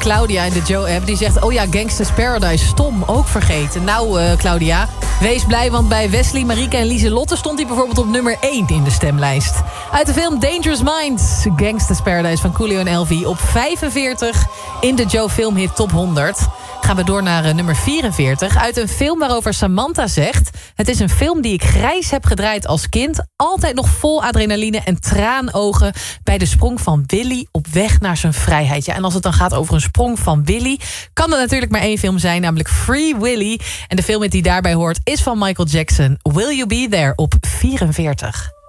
Claudia in de Joe-app. Die zegt, oh ja, Gangsta's Paradise, stom, ook vergeten. Nou, Claudia, wees blij, want bij Wesley, Marieke en Lieselotte stond hij bijvoorbeeld op nummer 1 in de stemlijst. Uit de film Dangerous Minds, Gangsta's Paradise van Coolio en Elvie op 45 in de Joe Filmhit Top 100. Gaan we door naar nummer 44. Uit een film waarover Samantha zegt, het is een film die ik grijs heb gedraaid als kind. Altijd nog vol adrenaline en traanogen bij de sprong van Willy op weg naar zijn vrijheid. Ja, en als het dan gaat over een sprong van Willy, kan er natuurlijk maar één film zijn, namelijk Free Willy. En de film die daarbij hoort is van Michael Jackson. Will You Be There op 44.